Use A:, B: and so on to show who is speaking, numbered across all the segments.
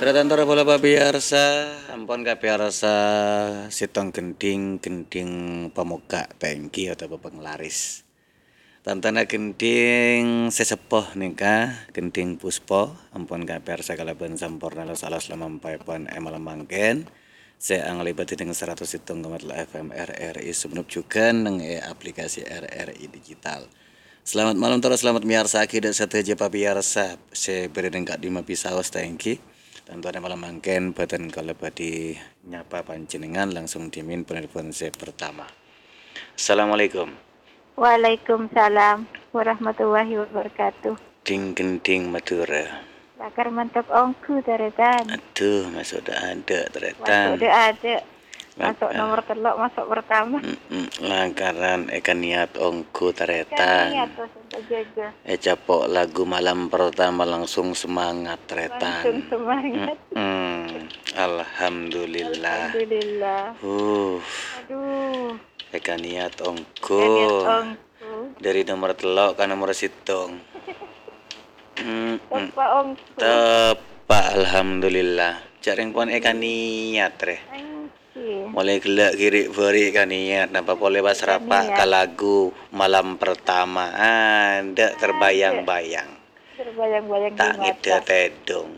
A: Tratantara bola pabiarsa, ampun kapiarsa sitong gending pemuka tangki atau penglaris. Tantana gending sesepuh nika, gending puspo, ampun kapiarsa kalaban sampurna los alas lamampaipan emal mangken. Saya anglibati dengan 107,8 FM RRI Sumenep juga neng aplikasi RRI digital. Selamat malam terus selamat miarsa akidat satu aja pabiarsa. Saya beri dengan Kak Dima Pisawas tangki. Tentunya malam mangken badan kalau badi nyapa panjenengan langsung dimin penelpon saya pertama. Assalamualaikum.
B: Waalaikumsalam warahmatullahi wabarakatuh.
A: Ding gending Madura.
B: Lakar mantap ongku teretan.
A: Aduh, masuk dah ada teretan.
B: Masuk dah ada. Masuk nomor telok masuk pertama.
A: Langkaran niat ongku teretan.
B: Niat terus jaga.
A: Capok lagu malam pertama langsung semangat teretan.
B: Langsung semangat.
A: Alhamdulillah.
B: Alhamdulillah. Aduh.
A: Niat ongku.
B: Niat ongku.
A: Dari nomor telok ke nomor sitong.
B: Tepa ongku.
A: Tepa alhamdulillah. Jarang pun niat re. Mulai gelak kiri beri niat. Nampak boleh basrapa ke lagu malam pertama. Ndak terbayang-bayang.
B: Terbayang-bayang
A: tak ngida tedong.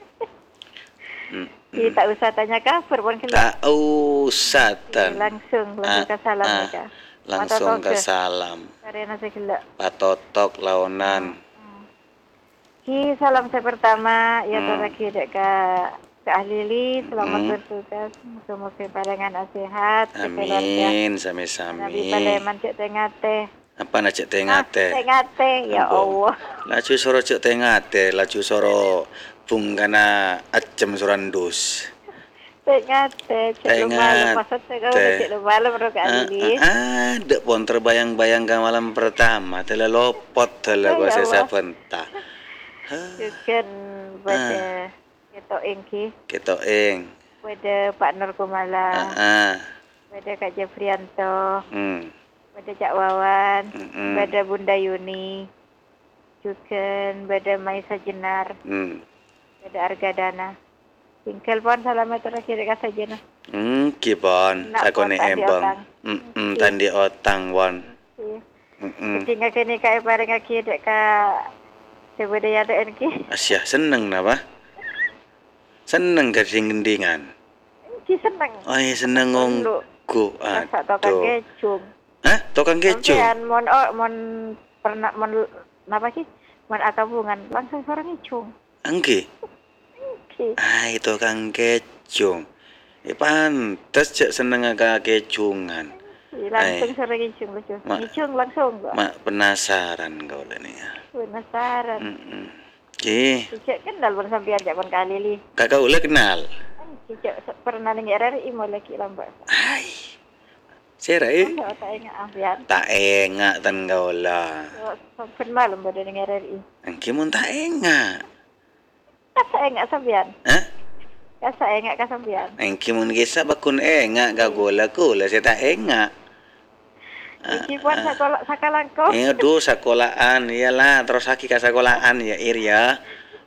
B: Tak usah tanya kabar pun
A: tak usah
B: langsung ke salam aja.
A: Langsung ke salam.
B: Karena saya gelak.
A: Patotok laonan.
B: Ki salam saya pertama ya terakhir ke Ahlili selamat bertugas semoga padangan sehat.
A: Amin sami-sami.
B: Nabi Paleman cek tengate.
A: Apa nak cek tengate?
B: Tengate ya Allah.
A: Laju soro cek tengate, laju soro bungkana acem surandus.
B: Tengate cek malam maksud saya cek malam ro ke Ahlili.
A: Dek pon terbayang-bayang ke malam pertama tele lopot tele ko saya bentah.
B: Juken pada
A: Ketoeng.
B: Pada Pak Nur Kumala. Pada Kak Jefrianto. Pada Cak Wawan. Pada Bunda Yuni. Juken pada Maisa Jenar. Pada Argadana. Tinggal pon salamat terakhir ka sajana.
A: Kipon sakone embong. Tandi otang won.
B: Tinggal kene kae bareng aki dek ka sebudaya dek ki.
A: Asyah seneng napa? Seneng gendingan.
B: Ki seneng.
A: Oh, iya seneng ongku.
B: Tukang kecung.
A: Hah? Tukang kecung?
B: Mon pernah napa ki? Mon akabungan langsung seorang kecung.
A: Angge. Tukang kecung. Pantes cek seneng agak kecungan.
B: Langsung seorang kecung lucu. Kecung langsung kok.
A: Mak penasaran kau nih.
B: Penasaran.
A: Cik
B: kenal pun sampai ajak pun kali li.
A: Kakak ulah kenal.
B: Cik pernah dengar RRI mau lagi lambat.
A: Serai.
B: Tak ingat ambian.
A: Tak ingat tan kau lah.
B: Sampai malam pada dengar RRI.
A: Angki mun tak ingat.
B: Kasa ingat sambian.
A: Hah?
B: Kasa ingat ka sambian.
A: Angki mun kisah bakun ingat kagula saya tak ingat.
B: Iki pun sakalangko.
A: Aduh sekolahan iyalah terus lagi ke sekolahan ya Ir ya.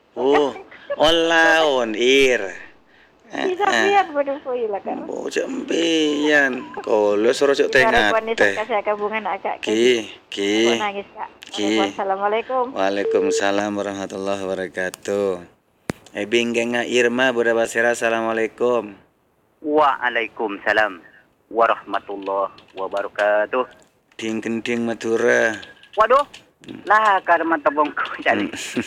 A: Olaon Ir.
B: Bisa biar bodoh lah kan.
A: Jempian. Kalau suruh cuk tengah teh.
B: Kasih gabungan agak.
A: Ki.
B: Nangis Kak. Assalamualaikum.
A: Waalaikumsalam warahmatullahi wabarakatuh. Binggenga Irma Buddha Basira. Assalamualaikum.
C: Waalaikumsalam warahmatullahi wabarakatuh.
A: Ding Madura.
C: Waduh, lah karena tabongku jadi.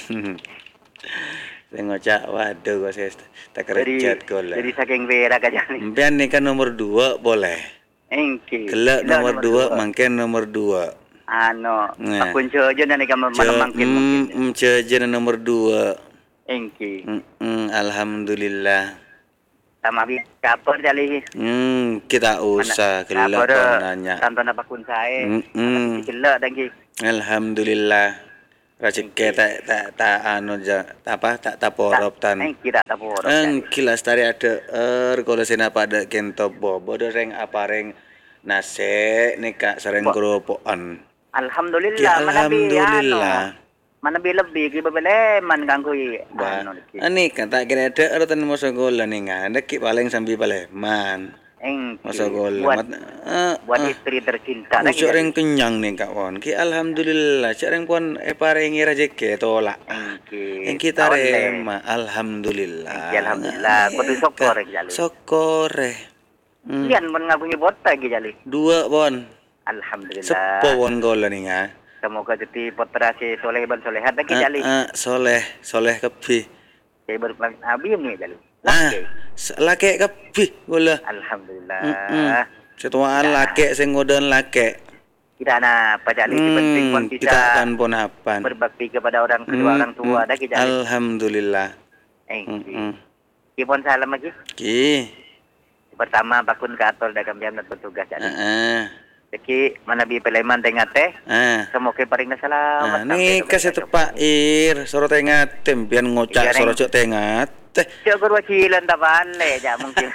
A: Saya ngocak, waduh kok saya tak kerjat kok lah.
C: Jadi saking berak aja nih.
A: Mpian nikah nomor 2 boleh.
C: Engki.
A: Gelak nomor 2, mangken nomor 2.
C: Aku aja nih kamu mana mangkin.
A: Cejen nomor 2.
C: Engki.
A: Alhamdulillah.
C: Sama bi kaper jali.
A: Kita usah gelak kau nanya.
C: Tanpa apa pun saya. Gelak dengki.
A: Alhamdulillah. Rezeki tak anu tak taporop tan.
C: Kita taporop.
A: Kilas tari ada kalau sina pada kentop bobo reng apa reng nase nika sering keropokan.
C: Alhamdulillah. mana lebih ki bebeleman kanggo
A: Ba.
C: anu ki.
A: Ani kan tak kira ada tan masa gola nih ada ki paling sambil paleman. Masa gola.
C: Buat istri tercinta lagi.
A: Cak reng kenyang nih kawan. Ki alhamdulillah. Cak reng pun parengi rezeki tolak. Yang kita rema alhamdulillah.
C: Alhamdulillah. Kudu syukur jali.
A: Syukur.
C: Kian men ngagungi bota ki jali.
A: 2 bon.
C: Alhamdulillah.
A: Sepo bon gola nih nga.
C: Semoga jadi putra si soleh ban solehat lagi jali.
A: Soleh kepi.
C: Saya berabim ni jali.
A: Laki kepi gola.
C: Alhamdulillah.
A: Setuaan laki sing ngoden laki.
C: Kita nak apa jali penting pun bisa.
A: Kita akan pun hapan.
C: Berbakti kepada kedua orang tua dah ki jali.
A: Alhamdulillah.
C: Ki pun salam lagi.
A: Ki.
C: Pertama bakun ke atol dagang jam bertugas jali. Jadi manabi peleman tengah teh. Semoga paling selamat.
A: Ni kasih tepak soro tengah tempian ngocak soro cok tengah teh.
C: Cok wakilan tak balik ja mungkin.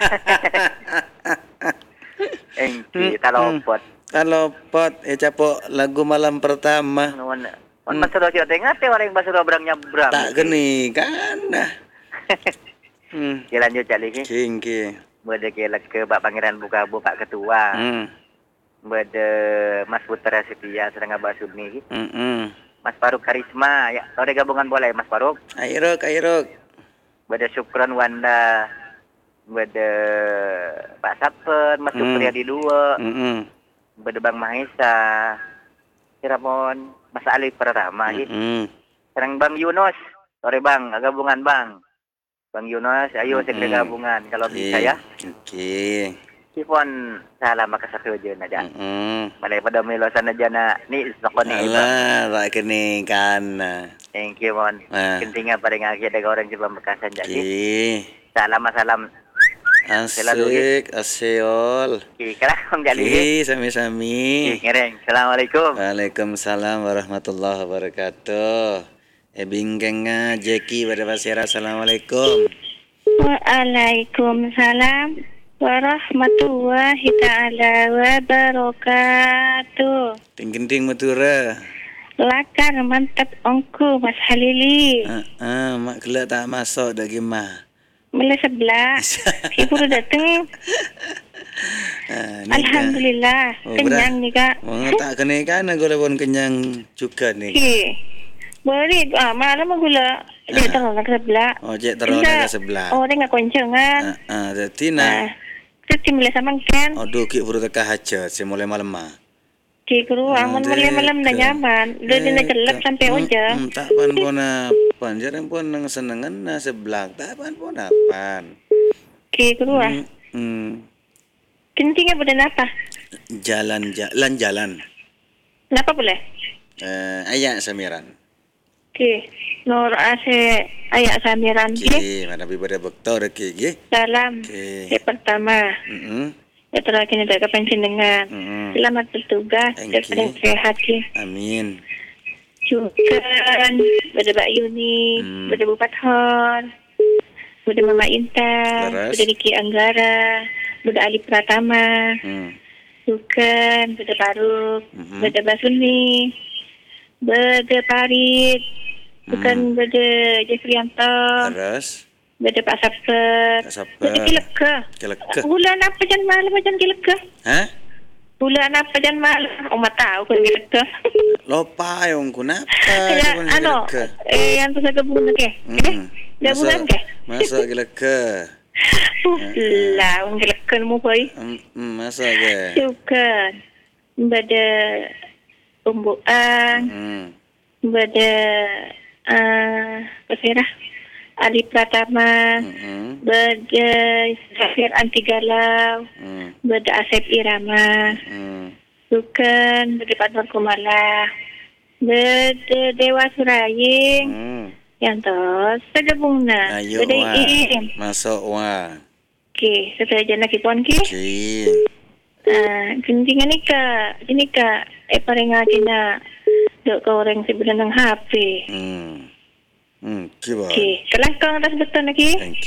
A: Talopot capok lagu malam pertama.
C: Masuk cok tengah teh orang basur obrang nyabrang.
A: Tak geni kan dah.
C: Lanjut jali ki.
A: Kingki.
C: Bade ke Pak Pangeran Bukabu Pak Ketua. Bade Mas Putra Setia sedang Abah Subni. Mas Faruk Karisma, ya, tahu gabungan boleh Mas Faruk?
A: Airok.
C: Bade Syukron Wanda. Bade Pak Sapen, Mas Supriyadi 2. Bade Bang Mahesa. Cirebon, Mas Ali Pratama. Serang Bang Yunus. Sore Bang, gabungan Bang. Bang Yunus, ayo segera gabungan kalau bisa ya.
A: Oke.
C: Kipon salam makasih aja aja. Malay pada milosan aja na ni soko ni iba.
A: Tak kene kan.
C: Thank you mon. Kentinga pada ngaki ada orang di Pamekasan jadi. Salam.
A: Asik, aseol.
C: Kerang jadi.
A: Sami-sami.
C: Ngereng. Assalamualaikum.
A: Waalaikumsalam warahmatullahi wabarakatuh. Bingkenga Jeki pada pasira. Assalamualaikum.
B: Waalaikumsalam warahmatullahi ta'ala wabarakatuh.
A: Ting-ting Matura.
B: Lakar mantap ongku Mas Halili.
A: Mak kelak tak masuk dah gimah.
B: Mula sebelah. Ibu datang. Alhamdulillah. Kenyang ni kak.
A: Tak kena kan gula pun kenyang juga ni.
B: Boleh. Malam gula. Dia terlalu ke sebelah.
A: Cik terlalu ke sebelah.
B: Dia nak koncengan.
A: Jadi nak.
B: Kita mulai sama kan.
A: Ki buru teka hajat. Saya mulai malam mah.
B: Ki guru. Malam dah nyaman. Dia nak gelap sampai ujung.
A: Tak pan pun apa. Jarang pun nang senengan na sebelah. Tak pan pun apa.
B: Ki guru. Kentingnya boleh apa?
A: Jalan.
B: Kenapa boleh?
A: Ayak Samiran.
B: Nur ase ayak Samiran.
A: Mana pada bektor ki.
B: Salam. Pertama. Ya terakhir ada kepentingan. Selamat bertugas. Dan sehat.
A: Amin.
B: Juga pada Mbak Yuni, pada Bu Pathon, pada Mama Intan, pada Niki Anggara, pada Ali Pratama, bukan pada Faruk, pada Basuni, pada Parit, bukan pada Jeffrianto, pada Pak Saper, pada Kileka. Bulan apa jangan malam macam Kileka? Bulan apa jangan malam? Oma tahu kan Kileka.
A: Lupa yung kunapa.
B: Yang tu saya gabung ke? Dah bulan ke?
A: Masuk Kileka.
B: Lah, orang Kileka mu boy.
A: Masuk ke?
B: Bukan. Pada Umbuang. Pada Pasirah Ali Pratama. Pada Zafir Antigalau. Pada Asep Irama. Bukan pada Padman Kumala. Pada Dewa Suraying. Yang tu segabung na.
A: Ayo masuk wah.
B: Okey, setelah jana kipon ki. Kentingan ni ka paringa kina dok ka orang si benang HP.
A: Kiba.
B: Okey, kelangkang atas betul lagi.